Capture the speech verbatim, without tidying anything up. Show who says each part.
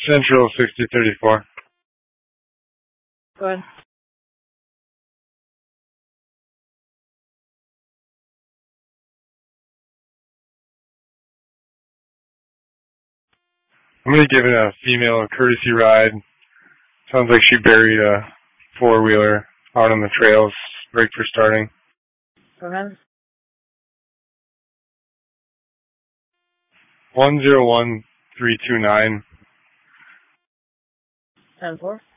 Speaker 1: Central sixty thirty-four.
Speaker 2: Go ahead.
Speaker 1: I'm going to give a female a courtesy ride. Sounds like she buried a four-wheeler out on the trails. Break for starting.
Speaker 2: Go ahead.
Speaker 1: one zero one three two nine.
Speaker 2: ten four.